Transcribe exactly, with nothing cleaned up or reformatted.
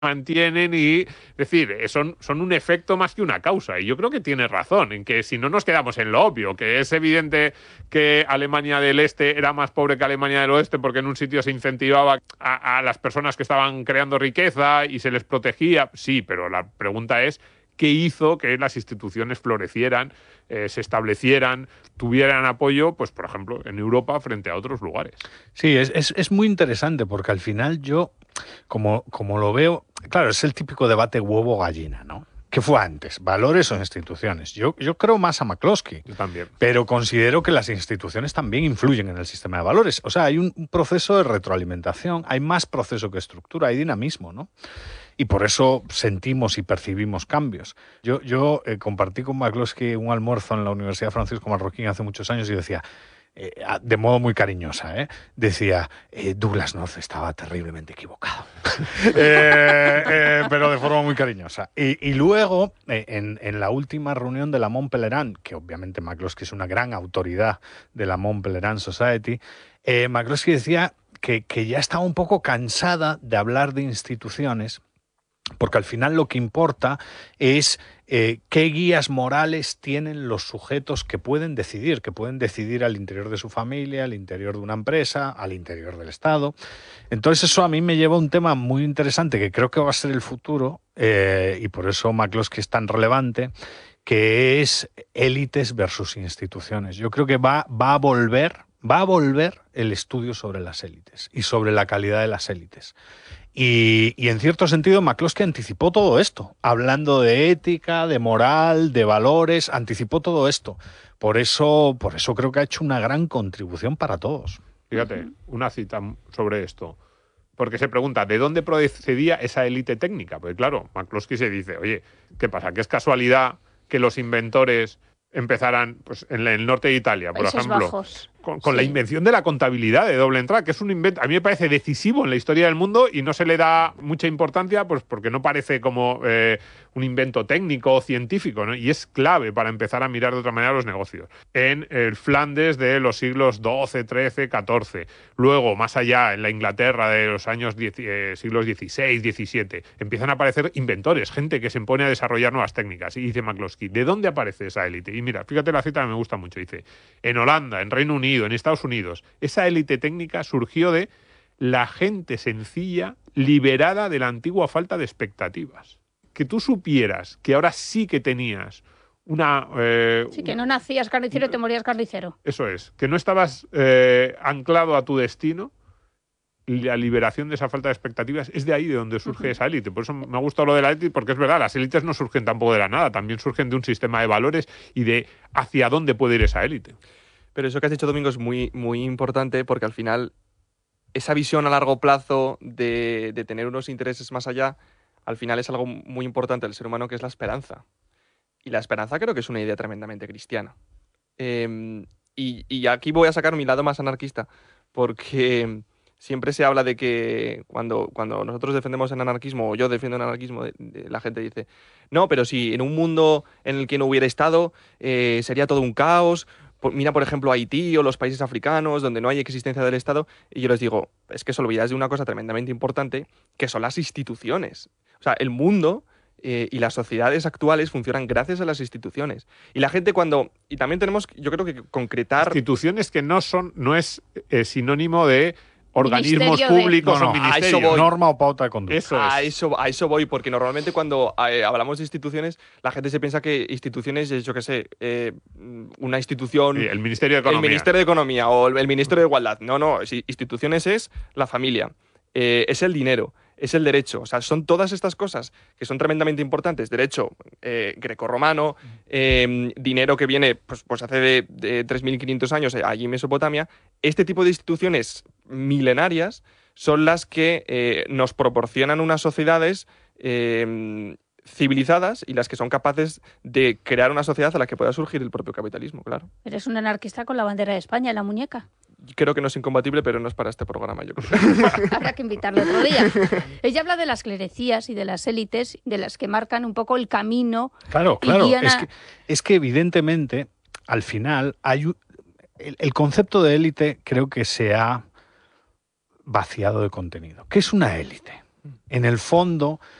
mantienen y, es decir, son, son un efecto más que una causa. Y yo creo que tiene razón en que si no nos quedamos en lo obvio, que es evidente que Alemania del Este era más pobre que Alemania del Oeste porque en un sitio se incentivaba a, a las personas que estaban creando riqueza y se les protegía. Sí, pero la pregunta es ¿qué hizo que las instituciones florecieran, eh, se establecieran, tuvieran apoyo, pues por ejemplo, en Europa frente a otros lugares? Sí, es, es, es muy interesante porque al final yo, como, como lo veo, claro, es el típico debate huevo-gallina, ¿no? ¿Qué fue antes, valores o instituciones? Yo, yo creo más a McCloskey, Yo también. pero considero que las instituciones también influyen en el sistema de valores. O sea, hay un, un proceso de retroalimentación, hay más proceso que estructura, hay dinamismo, ¿no? Y por eso sentimos y percibimos cambios. Yo, yo eh, compartí con McCloskey un almuerzo en la Universidad Francisco Marroquín hace muchos años y decía, eh, de modo muy cariñosa, ¿eh? decía, eh, Douglass North estaba terriblemente equivocado. eh, eh, pero de forma muy cariñosa. Y, y luego, eh, en, en la última reunión de la Mont Pelerin, que obviamente McCloskey es una gran autoridad de la Mont Pelerin Society, eh, McCloskey decía que, que ya estaba un poco cansada de hablar de instituciones, porque al final lo que importa es eh, qué guías morales tienen los sujetos que pueden decidir, que pueden decidir al interior de su familia, al interior de una empresa, al interior del Estado. Entonces eso a mí me lleva a un tema muy interesante que creo que va a ser el futuro, eh, y por eso McCloskey es tan relevante, que es élites versus instituciones. Yo creo que va, va a volver, va a volver el estudio sobre las élites y sobre la calidad de las élites. Y, y en cierto sentido McCloskey anticipó todo esto, hablando de ética, de moral, de valores, anticipó todo esto. Por eso, por eso creo que ha hecho una gran contribución para todos. Fíjate, una cita sobre esto. Porque se pregunta, ¿de dónde procedía esa élite técnica? Porque claro, McCloskey se dice, oye, ¿qué pasa? ¿Que es casualidad que los inventores empezaran pues, en el norte de Italia, por Países ejemplo, Bajos. con, con Sí. la invención de la contabilidad de doble entrada, que es un invento, a mí me parece decisivo en la historia del mundo y no se le da mucha importancia pues porque no parece como eh, un invento técnico o científico, ¿no? Y es clave para empezar a mirar de otra manera los negocios. En el Flandes de los siglos doce, trece, catorce, luego más allá en la Inglaterra de los años diez, eh, siglos dieciséis, diecisiete, empiezan a aparecer inventores, gente que se pone a desarrollar nuevas técnicas. Y dice McCloskey, ¿de dónde aparece esa élite? Y mira, fíjate la cita que me gusta mucho, dice, en Holanda, en Reino Unido, en Estados Unidos, esa élite técnica surgió de la gente sencilla liberada de la antigua falta de expectativas. Que tú supieras que ahora sí que tenías una... Eh, sí, que no nacías carnicero y te morías carnicero. Eso es, que no estabas eh, anclado a tu destino, la liberación de esa falta de expectativas, es de ahí de donde surge uh-huh. esa élite. Por eso me ha gustado lo de la élite, porque es verdad, las élites no surgen tampoco de la nada, también surgen de un sistema de valores y de hacia dónde puede ir esa élite. Pero eso que has dicho, Domingo, es muy, muy importante porque al final esa visión a largo plazo de, de tener unos intereses más allá, al final es algo muy importante del ser humano, que es la esperanza. Y la esperanza creo que es una idea tremendamente cristiana. Eh, y, y aquí voy a sacar mi lado más anarquista, porque siempre se habla de que cuando, cuando nosotros defendemos el anarquismo, o yo defiendo el anarquismo, de, de, la gente dice, no, pero si en un mundo en el que no hubiera Estado, eh, sería todo un caos. Mira, por ejemplo, Haití o los países africanos donde no hay existencia del Estado. Y yo les digo, es que os olvidáis de una cosa tremendamente importante, que son las instituciones. O sea, el mundo eh, y las sociedades actuales funcionan gracias a las instituciones. Y la gente cuando... Y también tenemos, yo creo que concretar... Instituciones que no son, no es eh, sinónimo de... organismos ministerio públicos de... no, o no, ministerios. A eso voy. Norma o pauta de conducta. Eso es. A eso, a eso voy, porque normalmente cuando eh, hablamos de instituciones, la gente se piensa que instituciones es, yo qué sé, eh, una institución... Sí, el Ministerio de Economía. El Ministerio de Economía o el Ministerio de Igualdad. No, no, instituciones es la familia, eh, es el dinero, es el derecho. O sea, son todas estas cosas que son tremendamente importantes. Derecho eh, grecorromano, eh, dinero que viene pues, pues hace de, de tres mil quinientos años allí en Mesopotamia. Este tipo de instituciones milenarias son las que eh, nos proporcionan unas sociedades eh, civilizadas y las que son capaces de crear una sociedad a la que pueda surgir el propio capitalismo, claro. Eres un anarquista con la bandera de España en la muñeca. Creo que no es incompatible, pero no es para este programa, yo creo. Habrá que invitarle otro día. Ella habla de las clerecías y de las élites, de las que marcan un poco el camino. Claro, claro. A... Es, que, es que evidentemente, al final, hay un, el, el concepto de élite creo que se ha vaciado de contenido. ¿Qué es una élite? en el fondo